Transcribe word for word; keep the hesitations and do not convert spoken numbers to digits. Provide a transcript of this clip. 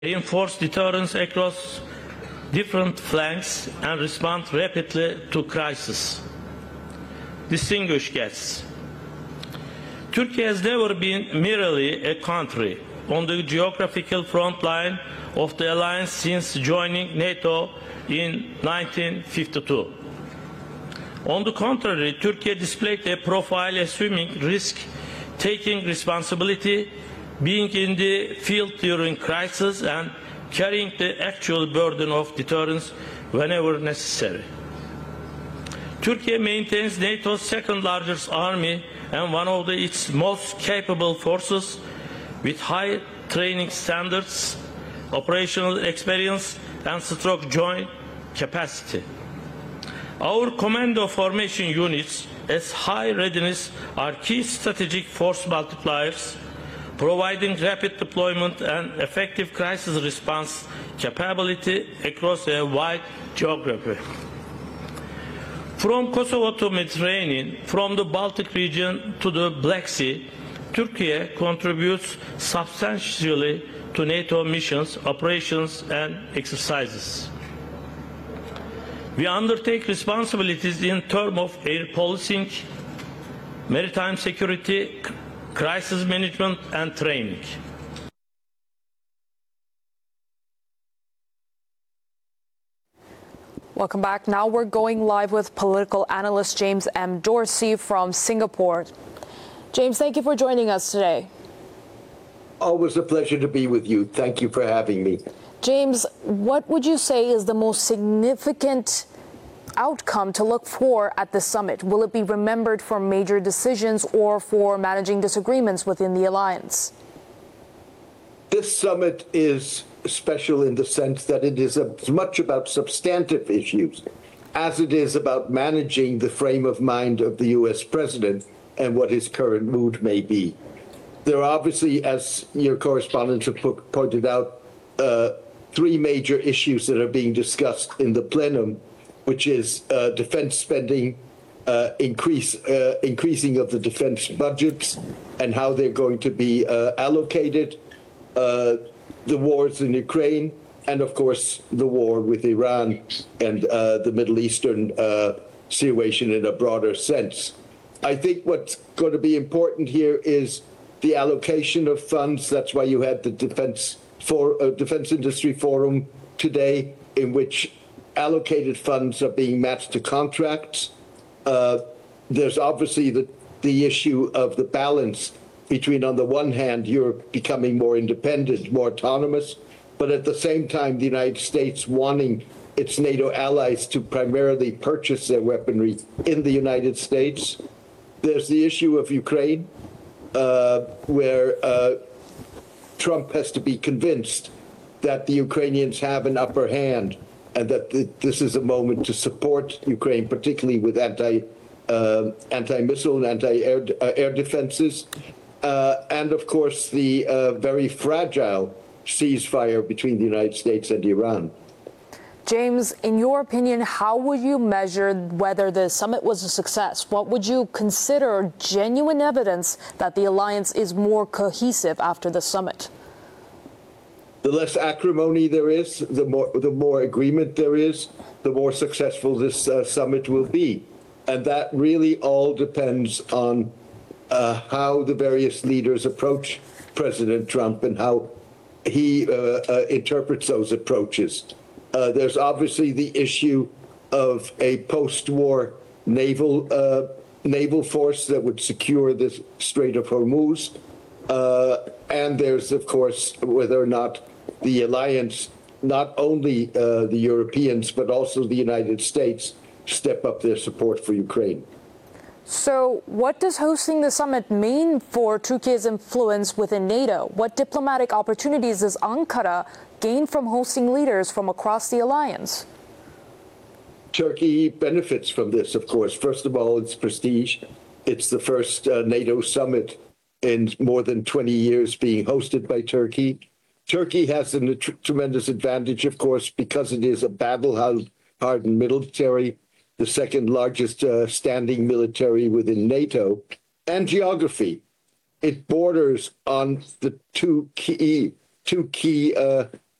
reinforce deterrence across different flanks and respond rapidly to crisis. Distinguished guests, Turkey has never been merely a country on the geographical front line of the alliance since joining NATO in nineteen fifty-two. On the contrary, Turkey displayed a profile assuming risk, taking responsibility, being in the field during crisis and carrying the actual burden of deterrence whenever necessary. Turkey maintains NATO's second largest army and one of the, its most capable forces with high training standards, operational experience and strong joint capacity. Our commando formation units as high readiness are key strategic force multipliers, providing rapid deployment and effective crisis response capability across a wide geography. From Kosovo to Mediterranean, from the Baltic region to the Black Sea, Turkey contributes substantially to NATO missions, operations and exercises. We undertake responsibilities in terms of air policing, maritime security, crisis management and training. Welcome back. Now we're going live with political analyst James M. Dorsey from Singapore. James, thank you for joining us today. Always a pleasure to be with you. Thank you for having me. James, what would you say is the most significant outcome to look for at this summit? Will it be remembered for major decisions or for managing disagreements within the alliance? This summit is special in the sense that it is as much about substantive issues as it is about managing the frame of mind of the U S president and what his current mood may be. There are obviously, as your correspondents have pointed out, uh, three major issues that are being discussed in the plenum, which is uh, defense spending, uh, increase, uh, increasing of the defense budgets and how they're going to be uh, allocated, uh, the wars in Ukraine, and of course the war with Iran and uh, the Middle Eastern uh, situation in a broader sense. I think what's going to be important here is the allocation of funds. That's why you had the Defense, for, uh, Defense Industry Forum today, in which allocated funds are being matched to contracts. Uh, there's obviously the, the issue of the balance between, on the one hand, Europe becoming more independent, more autonomous, but at the same time, the United States wanting its NATO allies to primarily purchase their weaponry in the United States. There's the issue of Ukraine, uh, where uh, Trump has to be convinced that the Ukrainians have an upper hand and that th this is a moment to support Ukraine, particularly with anti, uh, anti-missile and anti-air uh, air defenses. Uh, and of course, the uh, very fragile ceasefire between the United States and Iran. James, in your opinion, how would you measure whether the summit was a success? What would you consider genuine evidence that the alliance is more cohesive after the summit? The less acrimony there is, the more, the more agreement there is, the more successful this uh, summit will be. And that really all depends on Uh, how the various leaders approach President Trump and how he uh, uh, interprets those approaches. Uh, there's obviously the issue of a post-war naval uh, naval force that would secure the Strait of Hormuz. Uh, and there's, of course, whether or not the alliance, not only uh, the Europeans, but also the United States, step up their support for Ukraine. So what does hosting the summit mean for Turkey's influence within NATO? What diplomatic opportunities does Ankara gain from hosting leaders from across the alliance? Turkey benefits from this, of course. First of all, it's prestige. It's the first uh, NATO summit in more than twenty years being hosted by Turkey. Turkey has a tr tremendous advantage, of course, because it is a battle-hardened military, the second largest uh, standing military within NATO, and geography. It borders on the two key two key uh,